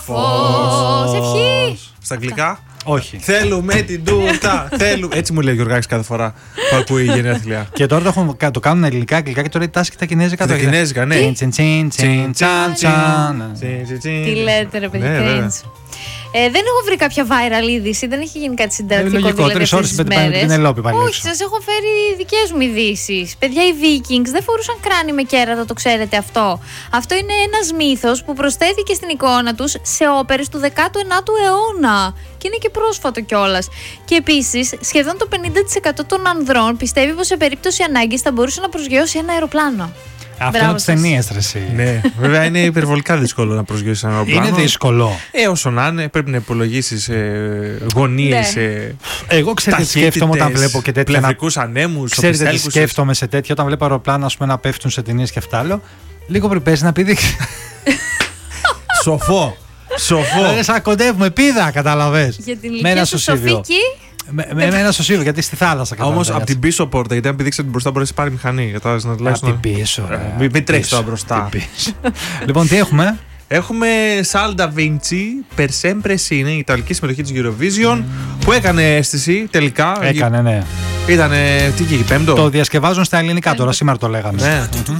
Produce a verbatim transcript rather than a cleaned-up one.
Φως. Ευχή. Στα αγγλικά. Όχι. Θέλουμε την τούρτα. Θέλουμε. Έτσι μου λέει ο Γιωργάκης κάθε φορά που ακούει η γενέθλια. Και τώρα το, έχουν, το κάνουν ελληνικά, αγγλικά και τώρα η τάση και τα κινέζικα. Τα κινέζικα, ναι. Τσιν, τσιν, τσιν, τσαν, τσαν. Τι λέτε, ρε παιδί, cringe. Ε, δεν έχω βρει κάποια viral είδηση, δεν έχει γίνει κάτι συνταρακτικό δηλαδή αυτές τις μέρες. Όχι, σας έχω φέρει δικές μου ειδήσεις. Παιδιά, οι Vikings δεν φορούσαν κράνη με κέρατα, το ξέρετε αυτό. Αυτό είναι ένας μύθος που προσθέθηκε στην εικόνα τους σε όπερες του δέκατου ενάτου αιώνα. Και είναι και πρόσφατο κιόλας. Και επίσης, σχεδόν το πενήντα τοις εκατό των ανδρών πιστεύει πως σε περίπτωση ανάγκης θα μπορούσε να προσγειώσει ένα αεροπλάνο. Αυτό είναι τις ταινίες, ρε εσύ. Ναι, βέβαια είναι υπερβολικά δύσκολο να προσγειώσεις ένα αεροπλάνο. Είναι δύσκολο. Ε, όσο να είναι, πρέπει να υπολογίσεις ε, γωνίες. Ναι. Ε, Εγώ ξέρετε τι σκέφτομαι όταν βλέπω και τέτοια. Πλευρικούς ανέμους. Ξέρετε τι σκέφτομαι σε τέτοια όταν βλέπω αεροπλάνα ας πούμε, να πέφτουν σε ταινίες και αυτά. Λέω, λίγο πριν πέσει να πηδήξει. Σοφό. Σοφό. Ε, σαν κοντεύουμε, πήδα, καταλαβες. Για την ηλικία σου Σοφίκη. Με, με εμένα στο Σίβιο, γιατί στη θάλασσα κατάλαβα. Όμως από την πίσω πόρτα, γιατί αν πηδήξει την μπροστά μπορεί να πάρει μηχανή. Από την πίσω. Μην, μην τρέχει τώρα μπροστά. Λοιπόν, τι έχουμε. Έχουμε Salda Vinci, Per Sempre Sì, είναι η ιταλική συμμετοχή της Eurovision mm. που έκανε αίσθηση τελικά. Έκανε, ναι. Ήτανε, τι βγήκε, πέμπτο. Το διασκευάζουν στα ελληνικά τώρα, σήμερα το λέγαμε. Ναι. Mm-hmm.